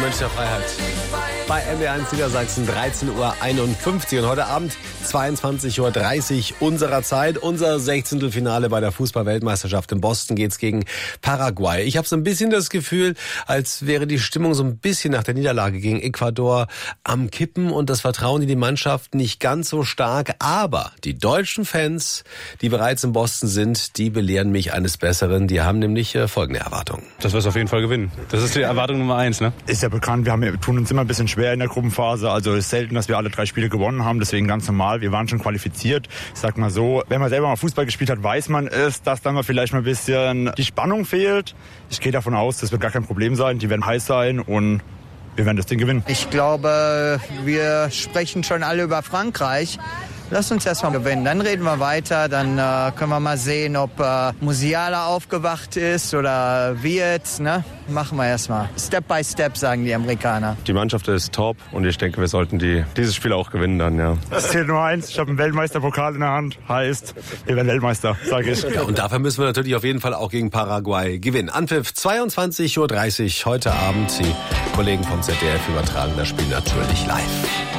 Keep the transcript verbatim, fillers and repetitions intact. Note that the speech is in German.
Münchner Freiheit. Bei M D eins Niedersachsen dreizehn Uhr einundfünfzig und heute Abend zweiundzwanzig Uhr dreißig unserer Zeit. Unser Sechzehntelfinale bei der Fußball-Weltmeisterschaft in Boston geht's gegen Paraguay. Ich habe so ein bisschen das Gefühl, als wäre die Stimmung so ein bisschen nach der Niederlage gegen Ecuador am Kippen und das Vertrauen in die Mannschaft nicht ganz so stark. Aber die deutschen Fans, die bereits in Boston sind, die belehren mich eines Besseren. Die haben nämlich äh, folgende Erwartungen. Dass wir es auf jeden Fall gewinnen. Das ist die Erwartung Nummer eins, ne? Ist ja bekannt, wir, haben, wir tun uns immer ein bisschen schwer in der Gruppenphase. Also es ist selten, dass wir alle drei Spiele gewonnen haben. Deswegen ganz normal. Wir waren schon qualifiziert. Ich sag mal so, wenn man selber mal Fußball gespielt hat, weiß man es, dass dann mal vielleicht mal ein bisschen die Spannung fehlt. Ich gehe davon aus, das wird gar kein Problem sein. Die werden heiß sein und wir werden das Ding gewinnen. Ich glaube, wir sprechen schon alle über Frankreich. Lass uns erstmal gewinnen, dann reden wir weiter, dann äh, können wir mal sehen, ob äh, Musiala aufgewacht ist oder wie jetzt, ne? Machen wir erstmal. Step by Step, sagen die Amerikaner. Die Mannschaft ist top und ich denke, wir sollten die, dieses Spiel auch gewinnen dann, ja. Es zählt nur eins, ich habe einen Weltmeisterpokal in der Hand, heißt, wir werden Weltmeister, sage ich. Ja, und dafür müssen wir natürlich auf jeden Fall auch gegen Paraguay gewinnen. Anpfiff zweiundzwanzig Uhr dreißig heute Abend. Die Kollegen vom Z D F übertragen das Spiel natürlich live.